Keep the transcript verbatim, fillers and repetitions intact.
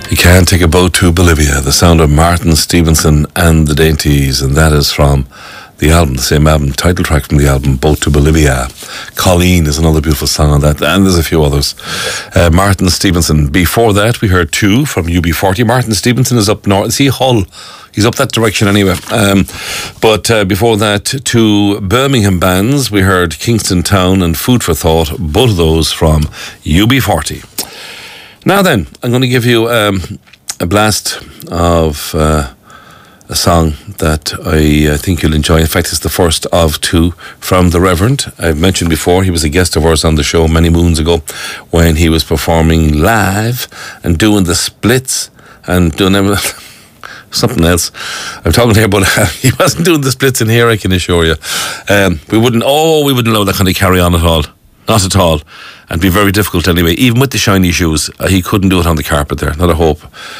You Can't Take a Boat to Bolivia, the sound of Martin Stevenson and the Dainties, and that is from the album, the same album, title track from the album, Boat to Bolivia. Colleen is another beautiful song on that, and there's a few others. Uh, Martin Stevenson. Before that, we heard two from U B forty. Martin Stevenson is up north. See, Hull. He's up that direction anyway. Um, but uh, before that, two Birmingham bands. We heard Kingston Town and Food for Thought, both of those from U B forty. Now then, I'm going to give you um, a blast of uh, a song that I uh, think you'll enjoy. In fact, it's the first of two from The Reverend. I've mentioned before, he was a guest of ours on the show many moons ago when he was performing live and doing the splits and doing everything. Something else. I'm talking here, but uh, he wasn't doing the splits in here, I can assure you. Um, we wouldn't, oh, we wouldn't allow that kind of carry on at all. Not at all. And be very difficult anyway. Even with the shiny shoes, uh, he couldn't do it on the carpet there. Not a hope.